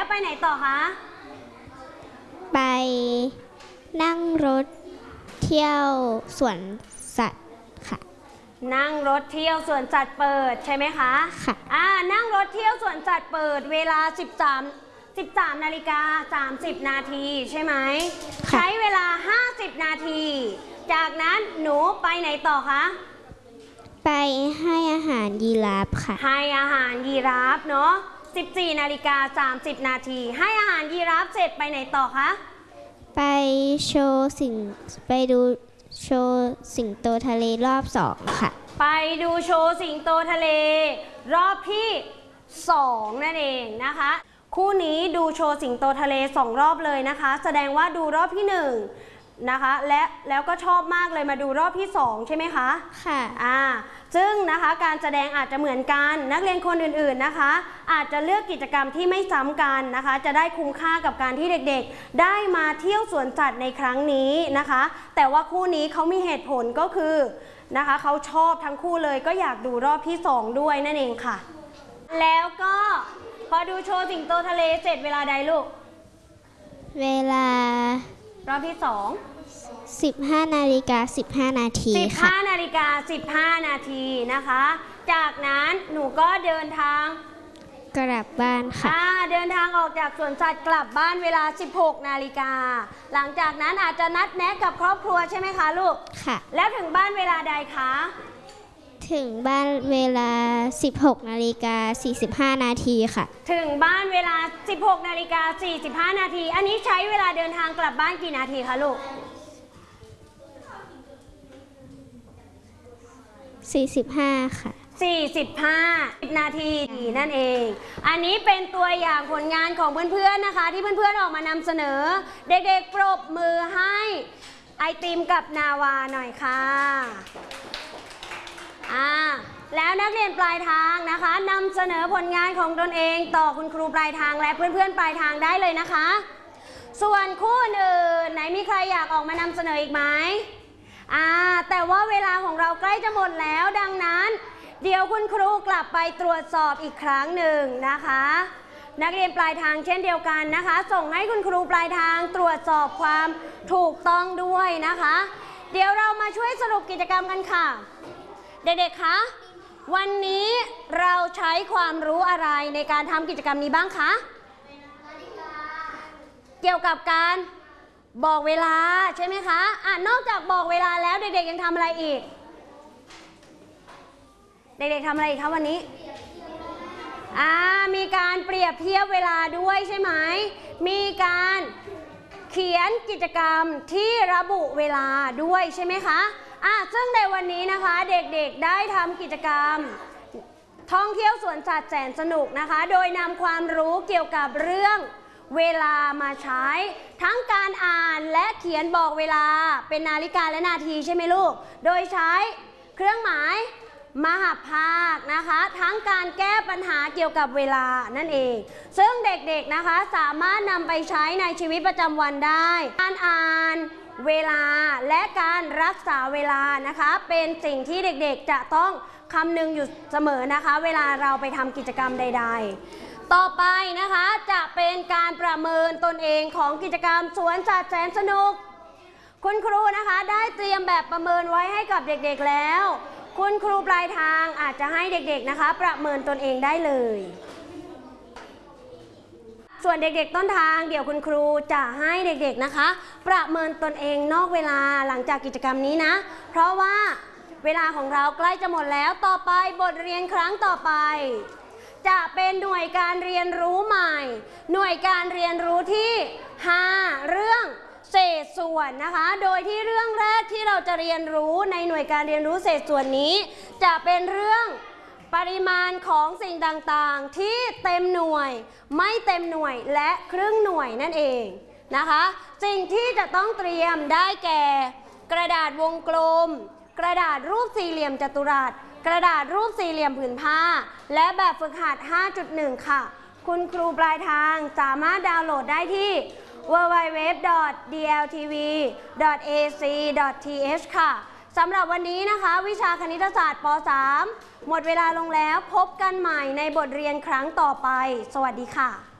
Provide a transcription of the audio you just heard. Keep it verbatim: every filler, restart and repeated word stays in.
แล้วไปไหนต่อคะไปนั่งรถเที่ยวสวนสัตว์ค่ะนั่งรถเที่ยวสวนสัตว์เปิดใช่ไหมคะค่ะอ่านั่งรถเที่ยวสวนสัตว์เปิดเวลาสิบสาม สิบสามนาฬิกาสามสิบนาทีใช่ไหมใช้เวลาห้าสิบนาทีจากนั้นหนูไปไหนต่อคะไปให้อาหารยีราฟค่ะให้อาหารยีราฟเนาะสิบสี่นาฬิกาสามสิบนาทีให้อาหารยีราฟเสร็จไปไหนต่อคะไปโชว์สิ่งไปดูโชว์สิงโตทะเลรอบสองค่ะไปดูโชว์สิงโตทะเลรอบที่สองนั่นเองนะคะคู่นี้ดูโชว์สิงโตทะเลสองรอบเลยนะคะแสดงว่าดูรอบที่หนึ่งนะคะและแล้วก็ชอบมากเลยมาดูรอบที่สองใช่ไหมคะค่ะอ่าซึ่งนะคะการแสดงอาจจะเหมือนกันนักเรียนคนอื่นๆนะคะอาจจะเลือกกิจกรรมที่ไม่ซ้ำกันนะคะจะได้คุ้มค่ากับการที่เด็กๆได้มาเที่ยวสวนสัตว์ในครั้งนี้นะคะแต่ว่าคู่นี้เขามีเหตุผลก็คือนะคะเขาชอบทั้งคู่เลยก็อยากดูรอบที่สองด้วยนั่นเองค่ะแล้วก็พอดูโชว์สิงโตทะเลเสร็จเวลาใดลูกเวลารอบที่สองสิบห้านาฬิกาสิบห้านาทีสิบห้านาฬิกาสิบห้านาทีนะคะจากนั้นหนูก็เดินทางกลับบ้านค่ะเดินทางออกจากสวนสัตว์กลับบ้านเวลาสิบหกนาฬิกาหลังจากนั้นอาจจะนัดแนะกับครอบครัวใช่ไหมคะลูกค่ะแล้วถึงบ้านเวลาใดคะถึงบ้านเวลาสิบหกนาฬิกาสี่สิบห้านาทีค่ะถึงบ้านเวลาสิบหกนาฬิกาสี่สิบห้านาทีอันนี้ใช้เวลาเดินทางกลับบ้านกี่นาทีคะลูกสี่สิบห้าค่ะสี่สิบห้านาทีนั่นเองอันนี้เป็นตัวอย่างผลงานของเพื่อนๆนะคะที่เพื่อนๆออกมานำเสนอเด็กๆปรบมือให้ไอติมกับนาวาหน่อยค่ะอ่าแล้วนักเรียนปลายทางนะคะนำเสนอผลงานของตนเองต่อคุณครูปลายทางและเพื่อนๆปลายทางได้เลยนะคะส่วนคู่อื่นไหนมีใครอยากออกมานำเสนออีกไหมอ่าแต่ว่าเวลาของเราใกล้จะหมดแล้วดังนั้นเดี๋ยวคุณครูกลับไปตรวจสอบอีกครั้งหนึ่งนะคะนักเรียนปลายทางเช่นเดียวกันนะคะส่งให้คุณครูปลายทางตรวจสอบความถูกต้องด้วยนะคะเดี๋ยวเรามาช่วยสรุปกิจกรรมกันค่ะเด็กๆคะวันนี้เราใช้ความรู้อะไรในการทำกิจกรรมนี้บ้างคะเกี่ยวกับการบอกเวลาใช่ไหมคะอ่ะนอกจากบอกเวลาแล้วเด็กๆยังทำอะไรอีกเด็กๆทำอะไรอีกคะวันนี้อ่ามีการเปรียบเทียบเวลาด้วยใช่ไหมมีการเขียนกิจกรรมที่ระบุเวลาด้วยใช่ไหมคะอ่ะซึ่งในวันนี้นะคะเด็กๆได้ทำกิจกรรมท่องเที่ยวสวนสัตว์แสนสนุกนะคะโดยนำความรู้เกี่ยวกับเรื่องเวลามาใช้ทั้งการอ่านและเขียนบอกเวลาเป็นนาฬิกาและนาทีใช่ไหมลูกโดยใช้เครื่องหมายมหภาคนะคะทั้งการแก้ปัญหาเกี่ยวกับเวลานั่นเองซึ่งเด็กๆนะคะสามารถนำไปใช้ในชีวิตประจำวันได้การอ่านเวลาและการรักษาเวลานะคะเป็นสิ่งที่เด็กๆจะต้องคำนึงอยู่เสมอนะคะเวลาเราไปทำกิจกรรมใดๆต่อไปนะคะจะเป็นการประเมินตนเองของกิจกรรมสวนสัตว์แสนสนุกคุณครูนะคะได้เตรียมแบบประเมินไว้ให้กับเด็กๆแล้วคุณครูปลายทางอาจจะให้เด็กๆนะคะประเมินตนเองได้เลยส่วนเด็กๆต้นทางเดี๋ยวคุณครูจะให้เด็กๆนะคะประเมินตนเองนอกเวลาหลังจากกิจกรรมนี้นะเพราะว่าเวลาของเราใกล้จะหมดแล้วต่อไปบทเรียนครั้งต่อไปจะเป็นหน่วยการเรียนรู้ใหม่หน่วยการเรียนรู้ที่ห้าเรื่องเศษส่วนนะคะโดยที่เรื่องแรกที่เราจะเรียนรู้ในหน่วยการเรียนรู้เศษส่วนนี้จะเป็นเรื่องปริมาณของสิ่งต่างๆที่เต็มหน่วยไม่เต็มหน่วยและครึ่งหน่วยนั่นเองนะคะสิ่งที่จะต้องเตรียมได้แก่กระดาษวงกลมกระดาษรูปสี่เหลี่ยมจัตุรัสกระดาษรูปสี่เหลี่ยมผืนผ้าและแบบฝึกหัด ห้าจุดหนึ่ง ค่ะคุณครูปลายทางสามารถดาวน์โหลดได้ที่ ดับเบิลยู ดับเบิลยู ดับเบิลยู ดอท ดี แอล ที วี ดอท เอ ซี ดอท ที เอช ค่ะสำหรับวันนี้นะคะวิชาคณิตศาสตร์ป สาม หมดเวลาลงแล้วพบกันใหม่ในบทเรียนครั้งต่อไปสวัสดีค่ะ